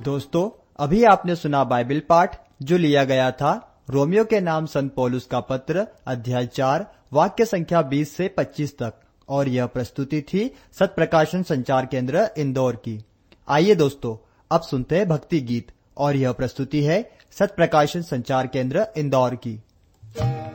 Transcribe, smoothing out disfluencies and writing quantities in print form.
दोस्तों, अभी आपने सुना बाइबल पाठ जो लिया गया था रोमियो के नाम संत पौलुस का पत्र अध्याय 4 वाक्य संख्या 20 से 25 तक, और यह प्रस्तुति थी सत प्रकाशन संचार केंद्र इंदौर की। आइए दोस्तों, अब सुनते हैं भक्ति गीत, और यह प्रस्तुति है सत प्रकाशन संचार केंद्र इंदौर की।